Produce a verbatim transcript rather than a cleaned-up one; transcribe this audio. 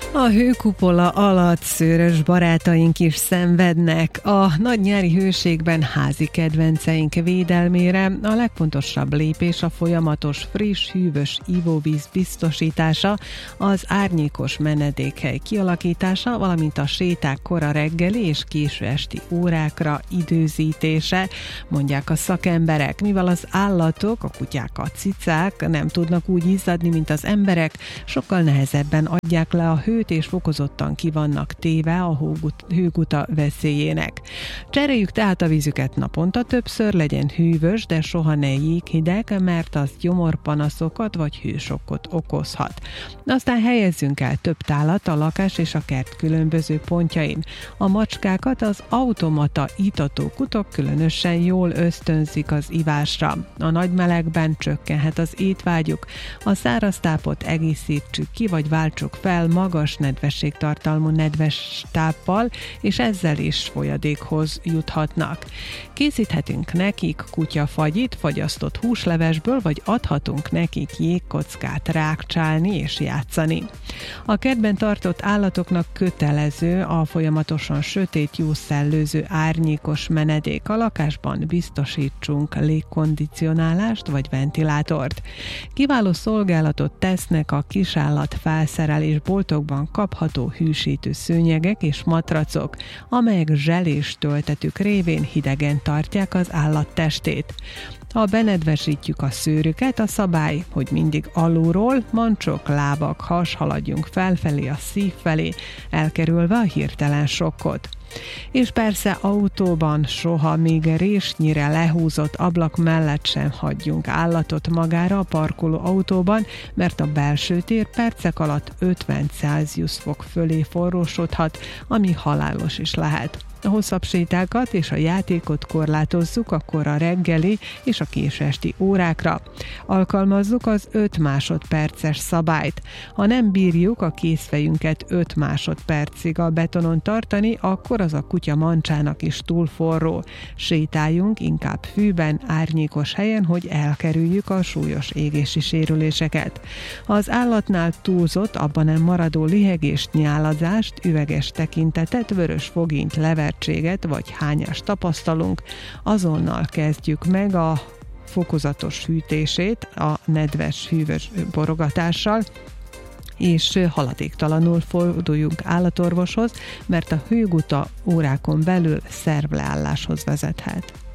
A hőkupola alatt szőrös barátaink is szenvednek. A nagy nyári hőségben házi kedvenceink védelmére a legfontosabb lépés a folyamatos friss, hűvös ivóvíz biztosítása, az árnyékos menedékhely kialakítása, valamint a séták kora reggeli és késő esti órákra időzítése, mondják a szakemberek, mivel az állatok, a kutyák, a cicák nem tudnak úgy izzadni, mint az emberek, sokkal nehezebben adják le a hőt, és fokozottan ki vannak téve a hőguta veszélyének. Cseréljük tehát a vízüket naponta többször, legyen hűvös, de soha ne jéghideg, mert az gyomorpanaszokat vagy hősokkot okozhat. Aztán helyezzünk el több tálat a lakás és a kert különböző pontjain. A macskákat az automata itató kutok különösen jól ösztönzik az ivásra. A nagy melegben csökkenhet az étvágyuk. A száraz tápot egészítsük ki, vagy váltsuk fel magas nedvességtartalmú nedves táppal, és ezzel is folyadékhoz juthatnak. Készíthetünk nekik kutyafagyit, fagyasztott húslevesből, vagy adhatunk nekik jégkockát rákcsálni és játszani. A kertben tartott állatoknak kötelező a folyamatosan sötét, jó szellőző árnyékos menedék. A lakásban biztosítsunk légkondicionálást vagy ventilátort. Kiváló szolgálatot tesznek a kisállat felszerelés boltokban kapható hűsítő szőnyegek és matracok, amelyek zselés töltetük révén hidegen tartják az állat testét. Ha benedvesítjük a szőrüket, a szabály, hogy mindig alulról, mancsok, lábak, has haladjunk felfelé a szív felé, elkerülve a hirtelen sokkot. És persze autóban soha még résnyire lehúzott ablak mellett sem hagyjunk állatot magára a parkoló autóban, mert a belső tér percek alatt ötven Celsius fok fölé forrósodhat, ami halálos is lehet. A hosszabb sétákat és a játékot korlátozzuk a kora reggeli és a késő esti órákra. Alkalmazzuk az öt másodperces szabályt. Ha nem bírjuk a kézfejünket öt másodpercig a betonon tartani, akkor az a kutya mancsának is túl forró. Sétáljunk inkább fűben, árnyékos helyen, hogy elkerüljük a súlyos égési sérüléseket. Ha az állatnál túlzott, abban nem maradó lihegést, nyálazást, üveges tekintetet, vörös fogényt, lever vagy hányást tapasztalunk, azonnal kezdjük meg a fokozatos hűtését a nedves, hűvös borogatással, és haladéktalanul forduljunk állatorvoshoz, mert a hőguta órákon belül szervleálláshoz vezethet.